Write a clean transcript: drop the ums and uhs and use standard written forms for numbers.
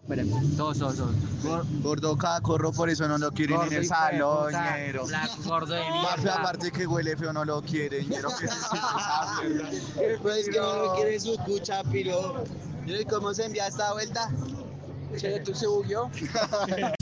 Dos. Gordo cacorro, por eso no lo quieren en el salón, ñero. Gordo de Papi, mierda. aparte que huele feo, no lo quiere, ñero, que se siente esa mierda. Pues que no lo quiere su cucha, piro. ¿Y cómo se envía esta vuelta? Che, ¿tú se bugueó?